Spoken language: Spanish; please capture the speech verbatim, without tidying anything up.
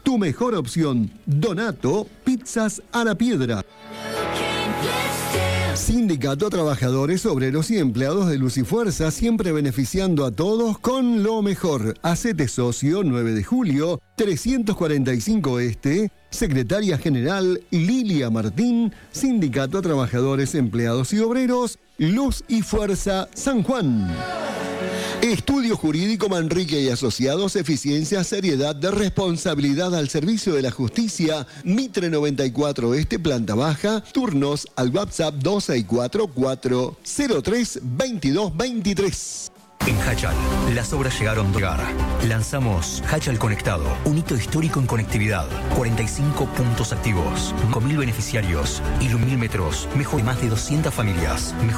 tu mejor opción. Donato Pizzas a la Piedra. Sindicato a Trabajadores, Obreros y Empleados de Luz y Fuerza, siempre beneficiando a todos con lo mejor. Hacete socio, nueve de julio, trescientos cuarenta y cinco Este, Secretaria General Lilia Martín, Sindicato a Trabajadores, Empleados y Obreros, Luz y Fuerza, San Juan. Estudio Jurídico Manrique y Asociados, eficiencia, seriedad, de responsabilidad al servicio de la justicia. Mitre noventa y cuatro Este, planta baja. Turnos al WhatsApp dos seis cuatro, cuatro cero tres, veintidós veintitrés. En Hachal, las obras llegaron a llegar. Lanzamos Hachal Conectado, un hito histórico en conectividad. cuarenta y cinco puntos activos, cinco mil beneficiarios y mil metros. Mejor de más de doscientas familias. Mejor